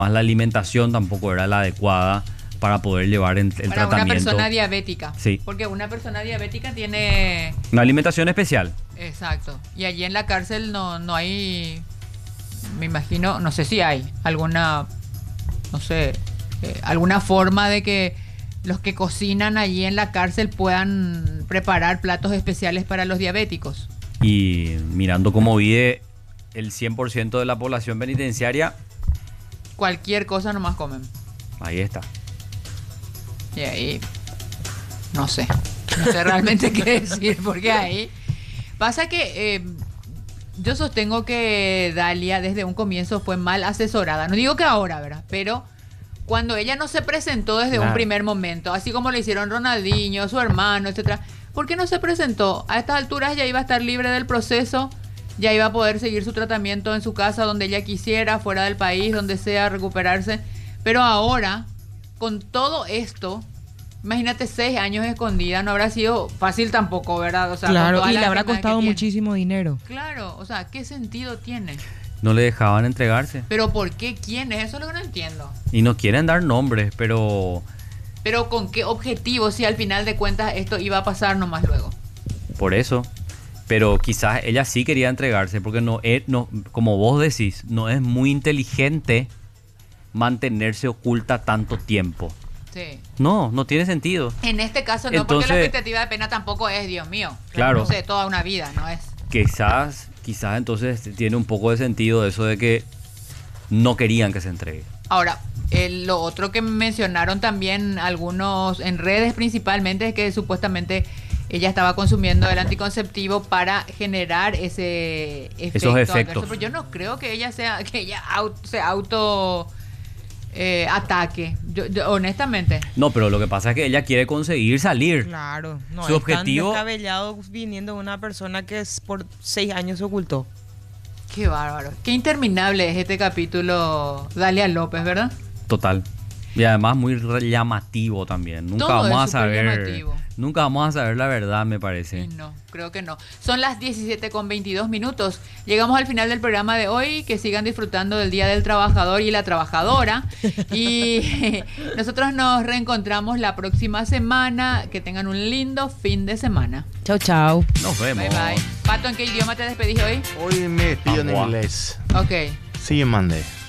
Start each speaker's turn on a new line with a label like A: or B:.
A: Más la alimentación tampoco era la adecuada para poder llevar el
B: Para una
A: tratamiento.
B: persona diabética.
A: Sí.
B: Porque una persona diabética tiene...
A: Una alimentación especial.
B: Exacto. Y allí en la cárcel no hay... Me imagino, no sé si hay alguna... No sé, alguna forma de que los que cocinan allí en la cárcel puedan preparar platos especiales para los diabéticos.
A: Y mirando cómo vive el 100% de la población penitenciaria,
B: Cualquier cosa nomás comen.
A: ahí está.
B: Y ahí, no sé realmente qué decir, porque ahí pasa que yo sostengo que Dalia desde un comienzo fue mal asesorada. No digo que ahora, ¿verdad? Pero cuando ella no se presentó desde un primer momento, así como lo hicieron Ronaldinho, su hermano, etcétera, ¿por qué no se presentó? A estas alturas ya iba a estar libre del proceso, ya iba a poder seguir su tratamiento en su casa, donde ella quisiera, fuera del país, donde sea, recuperarse. Pero ahora, con todo esto, imagínate 6 años escondida, no habrá sido fácil tampoco, ¿verdad? O sea,
C: claro, y le habrá costado muchísimo dinero.
B: Claro, o sea, ¿qué sentido tiene?
A: No le dejaban entregarse.
B: ¿Pero por qué? ¿Quién es? Eso es lo que no entiendo.
A: Y no quieren dar nombres, pero
B: ¿Pero con qué objetivo si al final de cuentas esto iba a pasar nomás luego?
A: por eso. Pero quizás ella sí quería entregarse, porque no, como vos decís, no es muy inteligente mantenerse oculta tanto tiempo.
B: Sí.
A: No tiene sentido.
B: En este caso no,
A: Entonces,
B: porque la expectativa de pena tampoco es, Dios mío.
A: Claro.
B: No sé, toda una vida, ¿no es?
A: Quizás entonces tiene un poco de sentido eso de que no querían que se entregue.
B: Ahora, lo otro que mencionaron también algunos en redes principalmente es que supuestamente ella estaba consumiendo el anticonceptivo para generar ese efecto
A: Esos efectos.
B: adverso. Pero yo no creo que ella se auto ataque. Yo, honestamente.
A: No, pero lo que pasa es que ella quiere conseguir salir.
C: Claro, no
A: Su
C: es
A: objetivo-
C: tan descabellado viniendo de una persona que por 6 años se ocultó.
B: Qué bárbaro. Qué interminable es este capítulo, Dalia López, ¿verdad?
A: Total. Y además muy llamativo también. Nunca
B: Todo
A: vamos a
B: es súper
A: saber.
B: llamativo.
A: Nunca vamos a saber la verdad, me parece.
B: No, creo que no. Son las 17:22. Llegamos al final del programa de hoy. Que sigan disfrutando del Día del Trabajador y la Trabajadora. Y nosotros nos reencontramos la próxima semana. Que tengan un lindo fin de semana.
C: Chau, chau.
A: Nos vemos.
B: Bye bye. Pato, ¿en qué idioma te despedís hoy?
D: Hoy me despido en
A: Agua.
D: inglés.
B: Ok.
D: See you Monday.